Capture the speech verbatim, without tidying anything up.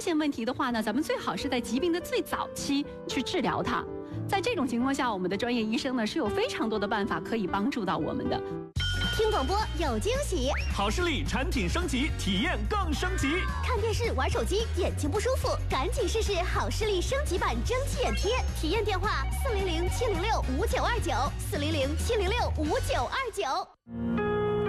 现问题的话呢，咱们最好是在疾病的最早期去治疗它。在这种情况下，我们的专业医生呢是有非常多的办法可以帮助到我们的。 听广播有惊喜， 好视力产品升级，体验更升级。 看电视玩手机眼睛不舒服，赶紧试试好视力升级版蒸汽眼贴。体验电话：四零零七零六五九二九，四零零七零六五九二九。